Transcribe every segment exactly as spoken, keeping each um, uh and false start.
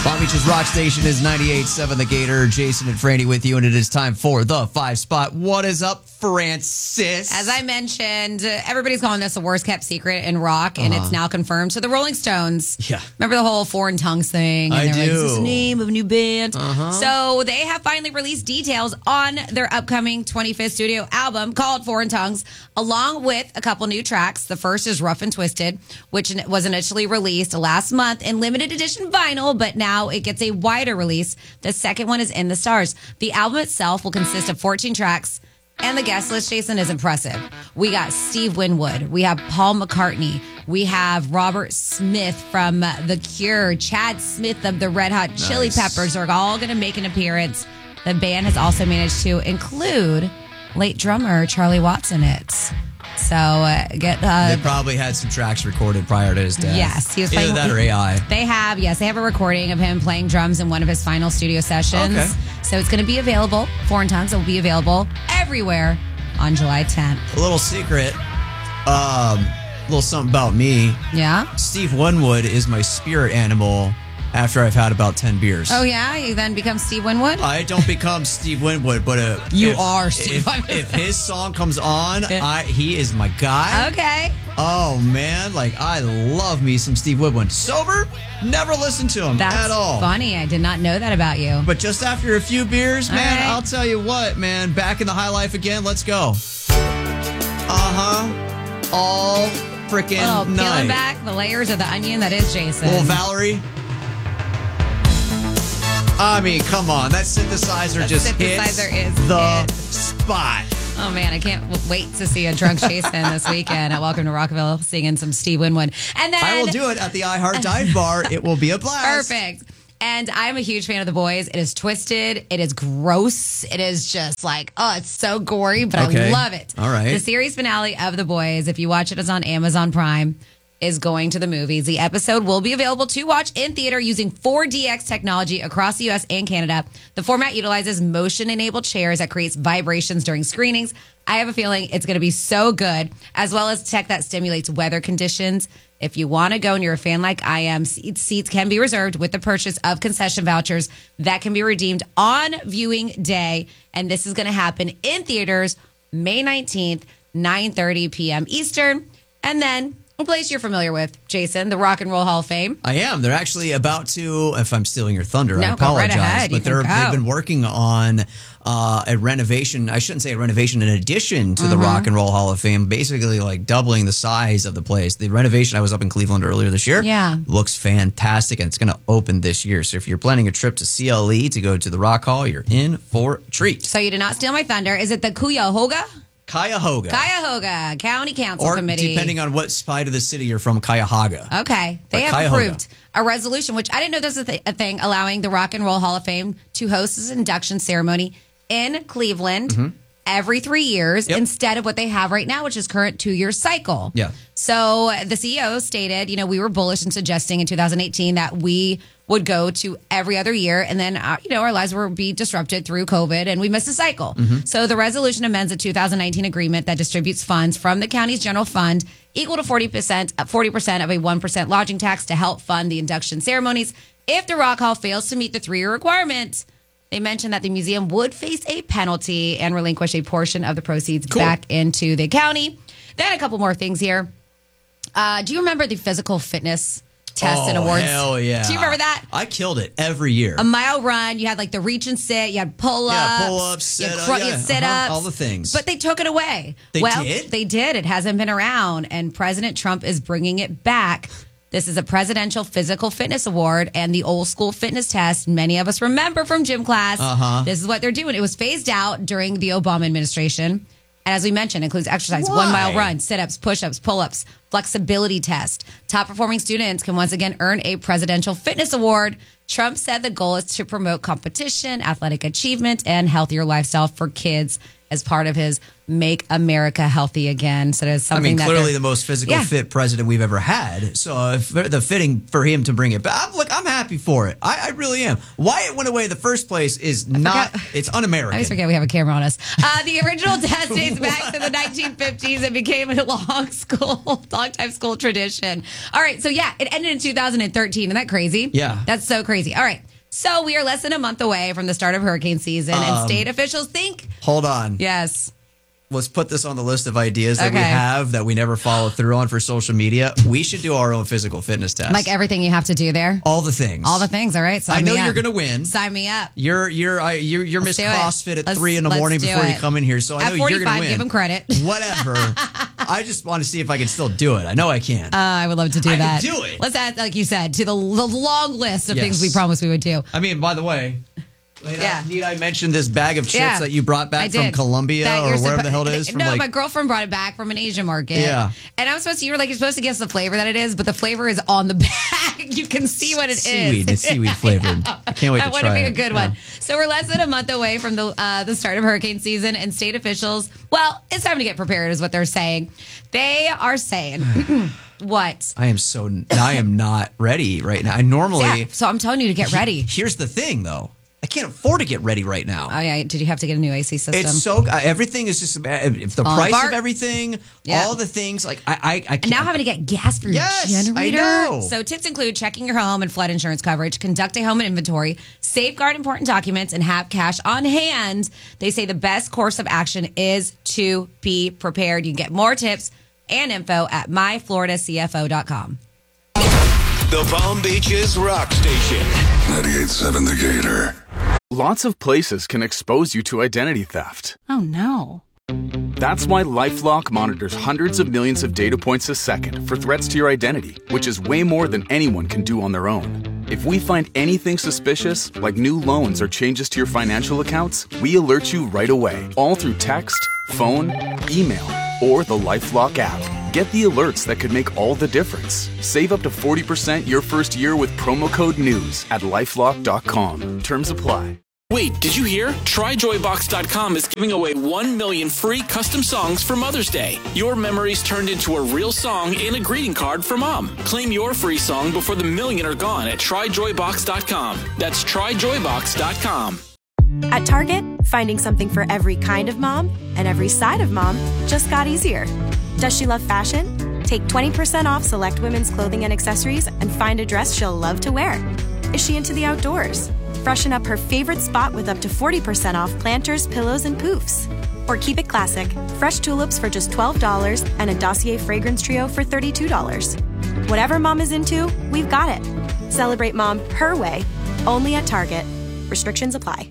Palm Beach's Rock Station is ninety-eight point seven The Gator. Jason and Franny with you, and it is time for the five spot. What is up, Francis? As I mentioned, uh, everybody's calling this the worst kept secret in rock, and Uh-huh. it's now confirmed. So the Rolling Stones. Yeah. Remember the whole Foreign Tongues thing? And I they're like, do. is this the name of a new band? Uh-huh. So they have finally released details on their upcoming twenty-fifth studio album called Foreign Tongues, along with a couple new tracks. The first is Rough and Twisted, which was initially released last month in limited edition vinyl, but now it gets a wider release. The second one is In the Stars. The album itself will consist of fourteen tracks, and the guest list, Jason, is impressive. We got Steve Winwood. We have Paul McCartney. We have Robert Smith from The Cure. Chad Smith of the Red Hot Chili Nice. Peppers are all going to make an appearance. The band has also managed to include late drummer Charlie Watts in it. So uh, get uh, They probably had some tracks recorded prior to his death. Yes, he was Either playing- that or A I. They have, yes, they have a recording of him playing drums in one of his final studio sessions. Okay. So it's going to be available, Foreign Tongues. It will be available everywhere on July tenth. A little secret, um, a little something about me. Yeah? Steve Winwood is my spirit animal after I've had about ten beers. Oh, yeah? You then become Steve Winwood? I don't become Steve Winwood, but uh, You if, are Steve if, Winwood. if his song comes on, I, he is my guy. Okay. Oh man, like I love me some Steve Winwood. Sober, never listened to him That's at all. funny. I did not know that about you. But just after a few beers, All man, right. I'll tell you what, man, back in the high life again. Let's go. Uh huh. All freaking Oh, night. peeling back the layers of the onion that is Jason. Little Valerie. I mean, come on, that synthesizer That just synthesizer hits is the it. spot. Oh, man, I can't w- wait to see a drunk Jason this weekend at Welcome to Rockville singing some Steve Winwood. And then I will do it at the iHeart Dive Bar. It will be a blast. Perfect. And I'm a huge fan of The Boys. It is twisted. It is gross. It is just like, oh, it's so gory, but Okay. I love it. All right. The series finale of The Boys, if you watch it, it's on Amazon Prime, is going to the movies. The episode will be available to watch in theater using four D X technology across the U S and Canada. The format utilizes motion-enabled chairs that creates vibrations during screenings. I have a feeling it's going to be so good, as well as tech that stimulates weather conditions. If you want to go and you're a fan like I am, seats, seats can be reserved with the purchase of concession vouchers that can be redeemed on viewing day. And this is going to happen in theaters May nineteenth, nine thirty p.m. Eastern. And then a place you're familiar with, Jason, the Rock and Roll Hall of Fame. I am. They're actually about to, if I'm stealing your thunder, No, I go apologize. right ahead. You But can they're, go. they've been working on uh, a renovation. I shouldn't say a renovation, in addition to the Mm-hmm. Rock and Roll Hall of Fame, basically like doubling the size of the place. The renovation, I was up in Cleveland earlier this year. Yeah. Looks fantastic, and it's going to open this year. So if you're planning a trip to C L E to go to the Rock Hall, you're in for a treat. So you did not steal my thunder. Is it the Cuyahoga? Cuyahoga. Cuyahoga County Council or Committee. depending on what side of the city you're from, Cuyahoga. Okay. They But have Cuyahoga. approved a resolution, which I didn't know this was a, th- a thing, allowing the Rock and Roll Hall of Fame to host this induction ceremony in Cleveland every three years Mm-hmm. Yep. instead of what they have right now, which is current two-year cycle. Yeah. So the C E O stated, you know, we were bullish in suggesting in two thousand eighteen that we would go to every other year, and then, uh, you know, our lives would be disrupted through COVID, and we missed a cycle. Mm-hmm. So the resolution amends the two thousand nineteen agreement that distributes funds from the county's general fund equal to forty percent, uh, forty percent of a one percent lodging tax to help fund the induction ceremonies. If the Rock Hall fails to meet the three-year requirement, they mentioned that the museum would face a penalty and relinquish a portion of the proceeds Cool. back into the county. Then a couple more things here. Uh, do you remember the physical fitness tests oh, and awards? Hell yeah. Do you remember that? I killed it every year. A mile run, you had like the reach and sit, you had pull-ups. Yeah, pull-ups, you had sit-up, cru- yeah, you had sit-ups. uh-huh, all the things. But they took it away. They well, did? They did. It hasn't been around, and President Trump is bringing it back. This is a presidential physical fitness award and the old school fitness test many of us remember from gym class. Uh-huh. This is what they're doing. It was phased out during the Obama administration. And as we mentioned, includes exercise, Why? one mile run, sit-ups, push-ups, pull-ups, flexibility test. Top performing students can once again earn a presidential fitness award. Trump said the goal is to promote competition, athletic achievement, and healthier lifestyle for kids as part of his Make America Healthy Again. So it's I something mean, that clearly they're- the most physical Yeah. fit president we've ever had. So if the fitting for him to bring it back, look, I'm happy for it. I, I really am. Why it went away in the first place is not, forgot- it's I un-American. always forget we have a camera on us. Uh, the original test dates back to the nineteen fifties and became a long school, long time school tradition. All right, so yeah, it ended in two thousand thirteen. Isn't that crazy? Yeah. That's so crazy. All right, so we are less than a month away from the start of hurricane season, and Um, state officials think, Hold on. yes, Let's put this on the list of ideas that we Okay. have that we never follow through on for social media. We should do our own physical fitness test. like everything you have to do there. all the things. All the things, all right? Sign I know me up. you're going to win. Sign me up. You're you're I, you're you're Miss do it. CrossFit at Let's- three in the let's morning do before you it. come in here. So I At know you're going to forty-five, win. give him credit. Whatever. I just want to see if I can still do it. I know I can. Uh, I would love to do I can that. do it. Let's add, like you said, to the, the long list of Yes. things we promised we would do. I mean, by the way, Lena, Yeah. need I mention this bag of chips Yeah, that you brought I back from did. Colombia That or you're wherever suppo- the hell it is? From no, like, my girlfriend brought it back from an Asian market. Yeah. And I'm supposed to, you were like, you're supposed to guess the flavor that it is, but the flavor is on the bag. You can see what it is. seaweed. It's seaweed flavored. I can't wait That to would try be a it. good Yeah. one. So we're less than a month away from the uh, the start of hurricane season, and state officials, well, it's time to get prepared, is what they're saying. They are saying, what? I am so. I am not ready right now. I normally. Yeah, so I'm telling you to get ready. Here's the thing, though. I can't afford to get ready right now. Oh yeah, did you have to get a new A C system? It's so uh, everything is just about if the Falling price apart. of everything, Yeah. all the things like I I, I can't. And now having to get gas for your Yes, I generator. know. So tips include checking your home and flood insurance coverage, conduct a home inventory, safeguard important documents, and have cash on hand. They say the best course of action is to be prepared. You can get more tips and info at my florida c f o dot com. The Palm Beaches Rock Station. ninety-eight point seven The Gator. Lots of places can expose you to identity theft. Oh no. That's why LifeLock monitors hundreds of millions of data points a second for threats to your identity, which is way more than anyone can do on their own. If we find anything suspicious, like new loans or changes to your financial accounts, we alert you right away, all through text, phone, email, or the LifeLock app. Get the alerts that could make all the difference. Save up to forty percent your first year with promo code NEWS at lifelock dot com. Terms apply. Wait, did you hear? Try joy box dot com is giving away one million free custom songs for Mother's Day. Your memories turned into a real song and a greeting card for Mom. Claim your free song before the million are gone at try joy box dot com. That's try joy box dot com. At Target, finding something for every kind of mom and every side of mom just got easier. Does she love fashion? Take twenty percent off select women's clothing and accessories and find a dress she'll love to wear. Is she into the outdoors? Freshen up her favorite spot with up to forty percent off planters, pillows, and poofs. Or keep it classic, fresh tulips for just twelve dollars and a Dossier fragrance trio for thirty-two dollars. Whatever mom is into, we've got it. Celebrate mom her way, only at Target. Restrictions apply.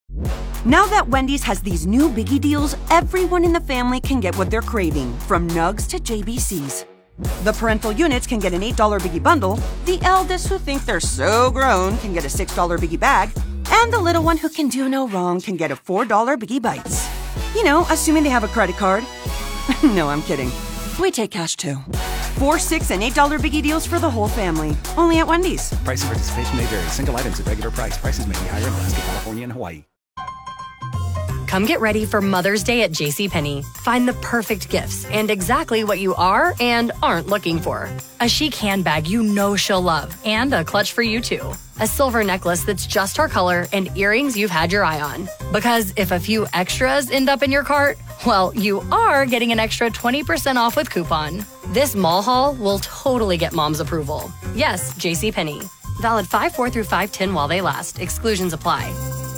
Now that Wendy's has these new biggie deals, everyone in the family can get what they're craving, from nugs to J B Cs. The parental units can get an eight dollar biggie bundle, the eldest who think they're so grown can get a six dollar biggie bag, and the little one who can do no wrong can get a four dollar biggie bites. You know, assuming they have a credit card. No, I'm kidding. We take cash too. Four, six, and eight dollar biggie deals for the whole family. Only at Wendy's. Price and participation may vary. Single items at regular price. Prices may be higher in Alaska, California, and Hawaii. Come get ready for Mother's Day at JCPenney. Find the perfect gifts and exactly what you are and aren't looking for. A chic handbag you know she'll love and a clutch for you too. A silver necklace that's just her color and earrings you've had your eye on. Because if a few extras end up in your cart, well, you are getting an extra twenty percent off with coupon. This mall haul will totally get mom's approval. Yes, JCPenney. Valid five four through five ten while they last. Exclusions apply.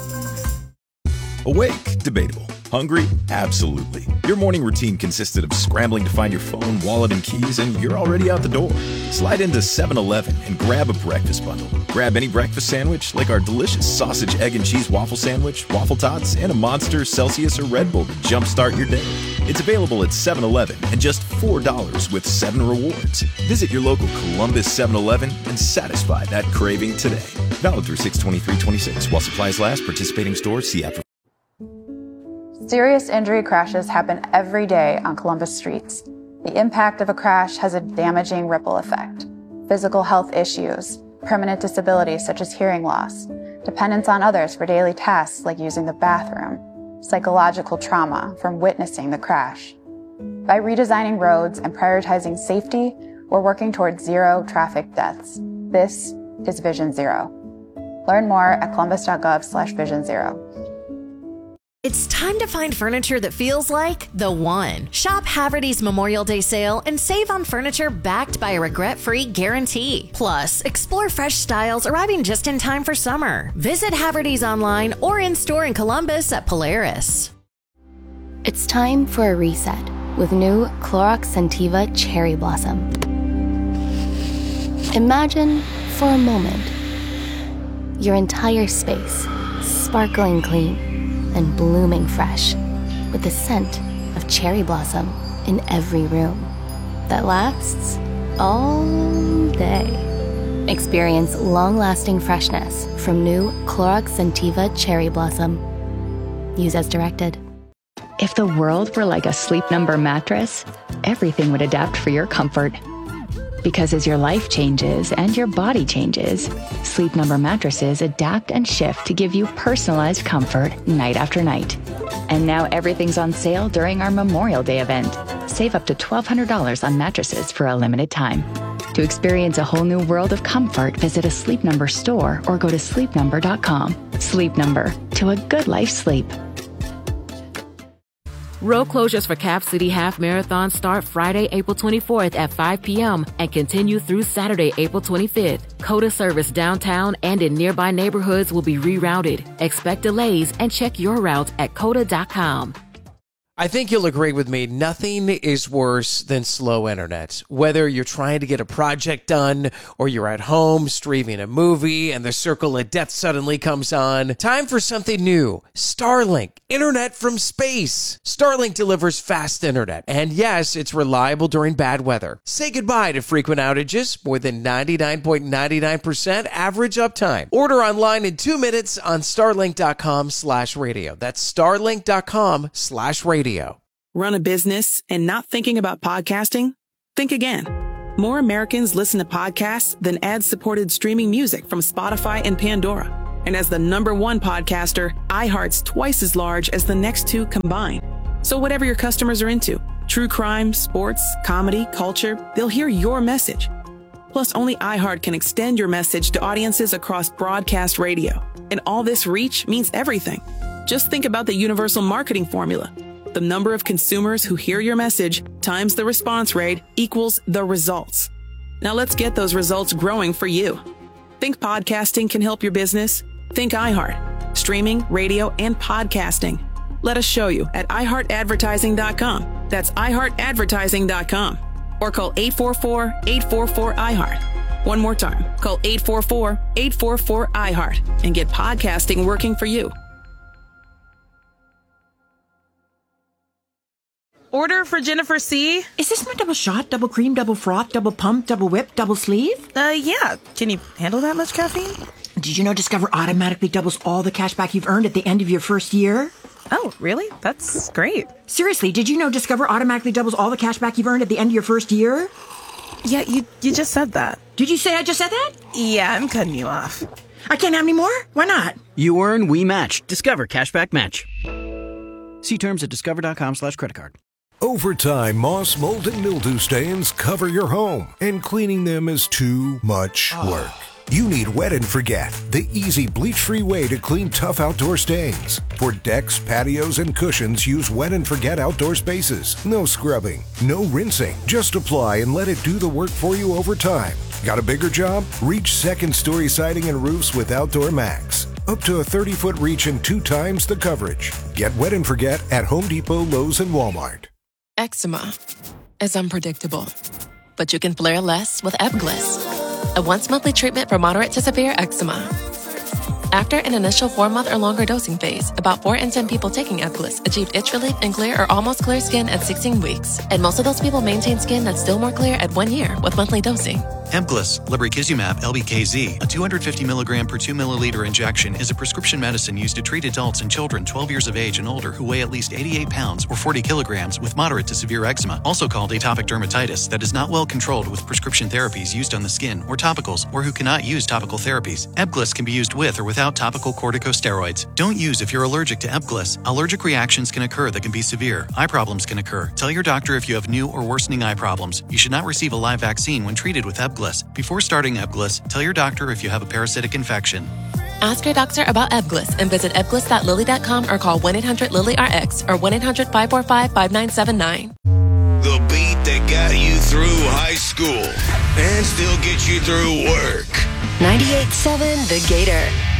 Awake? Debatable. Hungry? Absolutely. Your morning routine consisted of scrambling to find your phone, wallet, and keys, and you're already out the door. Slide into seven eleven and grab a breakfast bundle. Grab any breakfast sandwich, like our delicious sausage, egg, and cheese waffle sandwich, waffle tots, and a Monster, Celsius, or Red Bull to jumpstart your day. It's available at seven eleven and just four dollars with seven rewards. Visit your local Columbus seven eleven and satisfy that craving today. Valid through six twenty-three twenty-six. While supplies last, participating stores, see app for Serious injury crashes happen every day on Columbus streets. The impact of a crash has a damaging ripple effect. Physical health issues, permanent disabilities such as hearing loss, dependence on others for daily tasks like using the bathroom, psychological trauma from witnessing the crash. By redesigning roads and prioritizing safety, we're working towards zero traffic deaths. This is Vision Zero. Learn more at columbus.gov slash vision zero. It's time to find furniture that feels like the one. Shop Haverty's Memorial Day sale and save on furniture backed by a regret-free guarantee. Plus, explore fresh styles arriving just in time for summer. Visit Haverty's online or in-store in Columbus at Polaris. It's time for a reset with new Clorox Scentiva Cherry Blossom. Imagine, for a moment, your entire space sparkling clean and blooming fresh, with the scent of cherry blossom in every room that lasts all day. Experience long-lasting freshness from new Clorox Scentiva Cherry Blossom. Use as directed. If the world were like a Sleep Number mattress, everything would adapt for your comfort. Because as your life changes and your body changes, Sleep Number mattresses adapt and shift to give you personalized comfort night after night. And now everything's on sale during our Memorial Day event. Save up to twelve hundred dollars on mattresses for a limited time. To experience a whole new world of comfort, visit a Sleep Number store or go to sleep number dot com. Sleep Number, to a good life sleep. Road closures for Cap City Half Marathon start Friday, April twenty-fourth at five p.m. and continue through Saturday, April twenty-fifth. COTA service downtown and in nearby neighborhoods will be rerouted. Expect delays and check your route at cota dot com. I think you'll agree with me, nothing is worse than slow internet. Whether you're trying to get a project done or you're at home streaming a movie and the circle of death suddenly comes on, time for something new. Starlink, internet from space. Starlink delivers fast internet, and yes, it's reliable during bad weather. Say goodbye to frequent outages, more than ninety-nine point nine nine percent average uptime. Order online in two minutes on starlink dot com slash radio. That's starlink dot com slash radio. Run a business and not thinking about podcasting? Think again. More Americans listen to podcasts than ad-supported streaming music from Spotify and Pandora. And as the number one podcaster, iHeart's twice as large as the next two combined. So whatever your customers are into, true crime, sports, comedy, culture, they'll hear your message. Plus, only iHeart can extend your message to audiences across broadcast radio. And all this reach means everything. Just think about the universal marketing formula. The number of consumers who hear your message times the response rate equals the results. Now let's get those results growing for you. Think podcasting can help your business? Think iHeart. Streaming, radio, and podcasting. Let us show you at i heart advertising dot com. That's i heart advertising dot com. Or call eight four four, eight four four, I heart. One more time. Call eight four four, eight four four, I heart and get podcasting working for you. Order for Jennifer C. Is this my double shot, double cream, double froth, double pump, double whip, double sleeve? Uh, yeah. Can you handle that much caffeine? Did you know Discover automatically doubles all the cash back you've earned at the end of your first year? Oh, really? That's great. Seriously, did you know Discover automatically doubles all the cash back you've earned at the end of your first year? Yeah, you you just said that. Did you say I just said that? Yeah, I'm cutting you off. I can't have any more? Why not? You earn, we match. Discover Cashback Match. See terms at discover dot com slash credit card. Over time, moss, mold, and mildew stains cover your home, and cleaning them is too much work. You need Wet and Forget, the easy bleach-free way to clean tough outdoor stains. For decks, patios, and cushions, use Wet and Forget outdoor spaces. No scrubbing, no rinsing. Just apply and let it do the work for you over time. Got a bigger job? Reach second-story siding and roofs with Outdoor Max. Up to a thirty-foot reach and two times the coverage. Get Wet and Forget at Home Depot, Lowe's, and Walmart. Eczema is unpredictable, but you can flare less with Ebglyss, a once-monthly treatment for moderate to severe eczema. After an initial four-month or longer dosing phase, about four in ten people taking Ebglyss achieved itch relief and clear or almost clear skin at sixteen weeks, and most of those people maintain skin that's still more clear at one year with monthly dosing. Ebglyss, lebrikizumab L B K Z, a two hundred fifty milligram per two milliliter injection, is a prescription medicine used to treat adults and children twelve years of age and older who weigh at least eighty-eight pounds or forty kilograms with moderate to severe eczema, also called atopic dermatitis, that is not well controlled with prescription therapies used on the skin or topicals, or who cannot use topical therapies. Ebglyss can be used with or without topical corticosteroids. Don't use if you're allergic to Ebglyss. Allergic reactions can occur that can be severe. Eye problems can occur. Tell your doctor if you have new or worsening eye problems. You should not receive a live vaccine when treated with Ebglyss. Before starting Ebglyss, tell your doctor if you have a parasitic infection. Ask your doctor about Ebglyss and visit ebglyss dot lilly dot com or call one eight hundred lily R X or one eight hundred five four five five nine seven nine. The beat that got you through high school and still gets you through work. ninety-eight point seven The Gator.